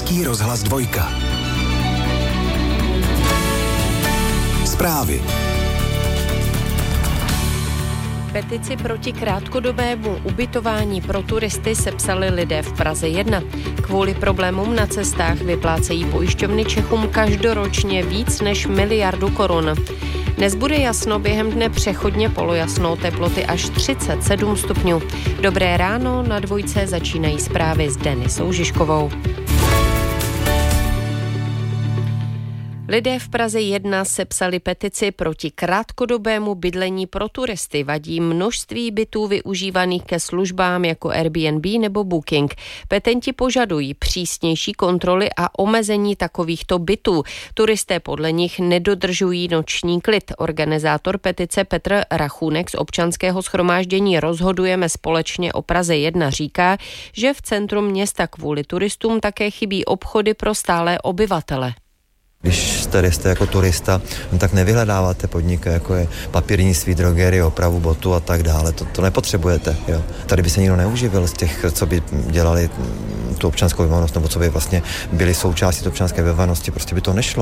Český rozhlas 2. Zprávy. Petici proti krátkodobému ubytování pro turisty sepsali lidé v Praze 1. Kvůli problémům na cestách vyplácejí pojišťovny Čechům každoročně víc než 1 miliardu korun. Dnes bude jasno, během dne přechodně polojasno, teploty až 37 stupňů. Dobré ráno, na 2 začínají zprávy s Denisou Žižkovou. Lidé v Praze 1 sepsali petici proti krátkodobému bydlení pro turisty. Vadí množství bytů využívaných ke službám jako Airbnb nebo Booking. Petenti požadují přísnější kontroly a omezení takovýchto bytů. Turisté podle nich nedodržují noční klid. Organizátor petice Petr Rachůnek z občanského shromáždění Rozhodujeme společně o Praze 1 říká, že v centru města kvůli turistům také chybí obchody pro stálé obyvatele. Když tady jste jako turista, tak nevyhledáváte podniky, jako je papírnictví, drogerie, opravu botu a tak dále. To nepotřebujete. Jo. Tady by se nikdo neuživil z těch, co by dělali tu občanskou vybavenost, nebo co by vlastně byli součástí té občanské vybavenosti. Prostě by to nešlo.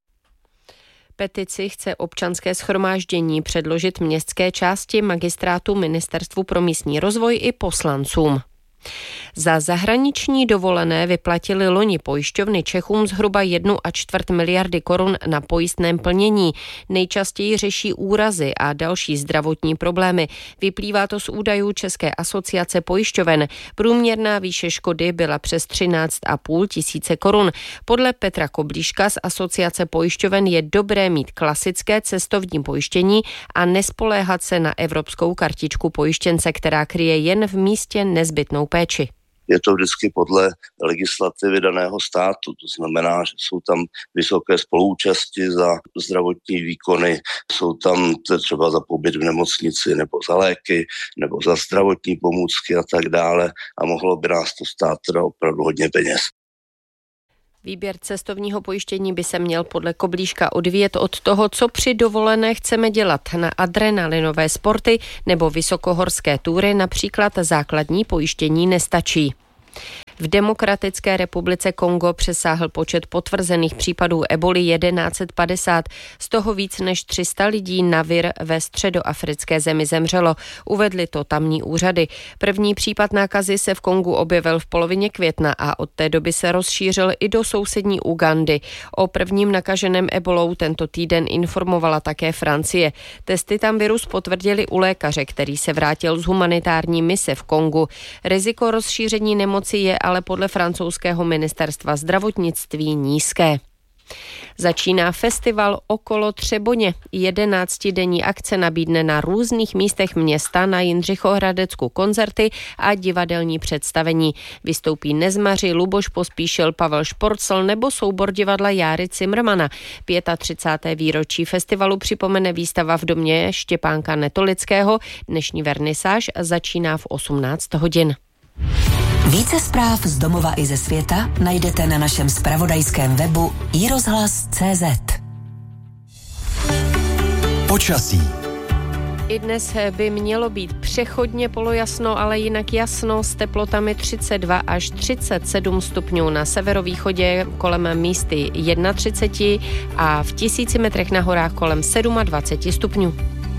Petici chce občanské shromáždění předložit městské části, magistrátu, Ministerstvu pro místní rozvoj i poslancům. Za zahraniční dovolené vyplatili loni pojišťovny Čechům zhruba 1,25 miliardy korun na pojistném plnění. Nejčastěji řeší úrazy a další zdravotní problémy. Vyplývá to z údajů České asociace pojišťoven. Průměrná výše škody byla přes 13,5 tisíce korun. Podle Petra Koblíška z asociace pojišťoven je dobré mít klasické cestovní pojištění a nespoléhat se na evropskou kartičku pojištěnce, která kryje jen v místě nezbytnou péči. Je to vždycky podle legislativy daného státu, to znamená, že jsou tam vysoké spoluúčasti za zdravotní výkony, jsou tam třeba za pobyt v nemocnici nebo za léky nebo za zdravotní pomůcky a tak dále a mohlo by nás to stát teda opravdu hodně peněz. Výběr cestovního pojištění by se měl podle Koblíška odvíjet od toho, co při dovolené chceme dělat. Na adrenalinové sporty nebo vysokohorské túry například základní pojištění nestačí. V Demokratické republice Kongo přesáhl počet potvrzených případů eboli 1150, z toho víc než 300 lidí na vir ve středoafrické zemi zemřelo. Uvedly to tamní úřady. První případ nákazy se v Kongu objevil v polovině května a od té doby se rozšířil i do sousední Ugandy. O prvním nakaženém ebolou tento týden informovala také Francie. Testy tam virus potvrdili u lékaře, který se vrátil z humanitární mise v Kongu. Riziko rozšíření nemoci je ale podle francouzského ministerstva zdravotnictví nízké. Začíná festival Okolo Třeboně. 11denní akce nabídne na různých místech města na Jindřichohradecku koncerty a divadelní představení. Vystoupí Nezmaři, Luboš Pospíšil, Pavel Šporcl nebo soubor divadla Járy Cimrmana. 35. výročí festivalu připomene výstava v domě Štěpánka Netolického. Dnešní vernisáž začíná v 18 hodin. Více zpráv z domova i ze světa najdete na našem zpravodajském webu iRozhlas.cz. Počasí. I dnes by mělo být přechodně polojasno, ale jinak jasno s teplotami 32 až 37 stupňů. Na severovýchodě kolem místy 31 a v 1000 metrech na horách kolem 27 stupňů.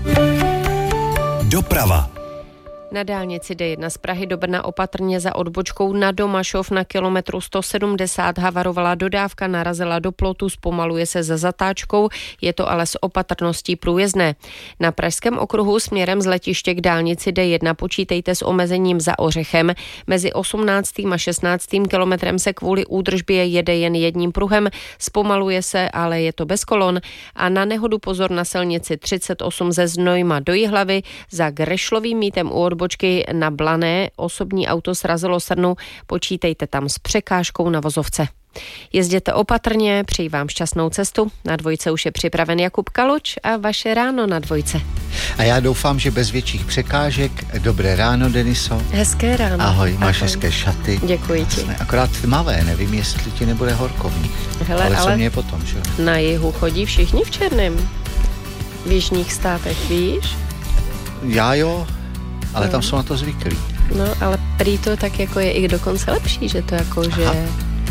Doprava. Na dálnici D1 z Prahy do Brna opatrně za odbočkou na Domašov na kilometru 170 havarovala dodávka, narazila do plotu, zpomaluje se za zatáčkou, je to ale s opatrností průjezdné. Na pražském okruhu směrem z letiště k dálnici D1 počítejte s omezením za Ořechem. Mezi 18. a 16. kilometrem se kvůli údržbě jede jen jedním pruhem, zpomaluje se, ale je to bez kolon. A na nehodu pozor na silnici 38 ze Znojma do Jihlavy, za Grešlovým mítem u odbočky na Blané osobní auto srazilo srnu, počítejte tam s překážkou na vozovce. Jezděte opatrně, přeji vám šťastnou cestu. Na Dvojce už je připraven Jakub Kaluč a vaše ráno na Dvojce. A já doufám, že bez větších překážek. Dobré ráno, Deniso. Hezké ráno. Ahoj, máš hezké šaty. Děkuji ti. Akorát tmavé, nevím, jestli ti nebude horko v nich. Hele, ale co mě potom, že? Na jihu chodí všichni v černém. V jižních státech, víš? Já jo, ale tam jsou na to zvyklí. No, ale prý to tak jako je i dokonce lepší, že to jako, že...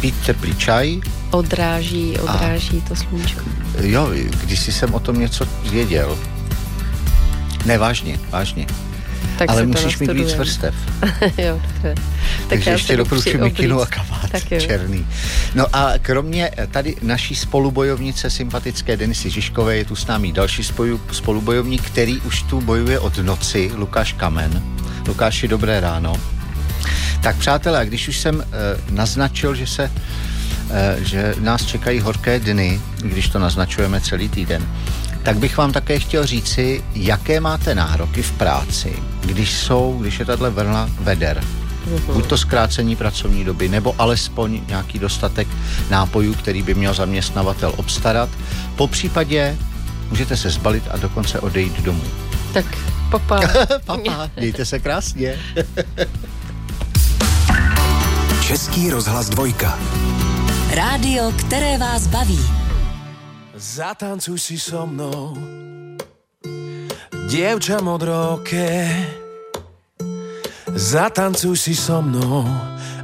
pít teplý čaj. Odráží to sluníčko. Jo, když jsem o tom něco věděl. Ne, vážně. Tak ale musíš mít víc vrstev. Jo, dobře. Takže ještě doporučuji mikinu a kabát černý. No a kromě tady naší spolubojovnice sympatické Denisy Žižkové je tu s námi další spolubojovník, který už tu bojuje od noci, Lukáš Kamen. Lukáši, dobré ráno. Tak přátelé, když už jsem naznačil, že nás čekají horké dny, když to naznačujeme celý týden, tak bych vám také chtěl říci, jaké máte nároky v práci, když je tato vlna veder. Buď to zkrácení pracovní doby, nebo alespoň nějaký dostatek nápojů, který by měl zaměstnavatel obstarat. Popřípadě můžete se zbalit a dokonce odejít domů. Tak, papa. Papa, mějte se krásně. Český rozhlas 2. Rádio, které vás baví. Zatancuj si so mnou, dievča modrooké. Zatancuj si so mnou